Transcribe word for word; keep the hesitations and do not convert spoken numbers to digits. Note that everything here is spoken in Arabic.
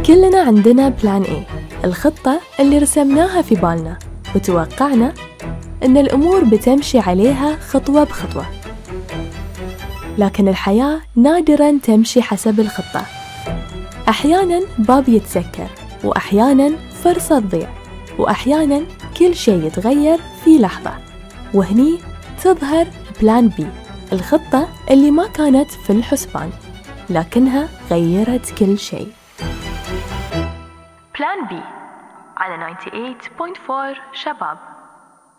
كلنا عندنا بلان إيه، الخطة اللي رسمناها في بالنا وتوقعنا إن الأمور بتمشي عليها خطوة بخطوة. لكن الحياة نادراً تمشي حسب الخطة. أحياناً باب يتسكر، وأحياناً فرصة تضيع، وأحياناً كل شيء يتغير في لحظة، وهني تظهر بلان بي، الخطة اللي ما كانت في الحسبان لكنها غيرت كل شيء. بلان بي على تسعة وتسعين فاصلة أربعة شباب.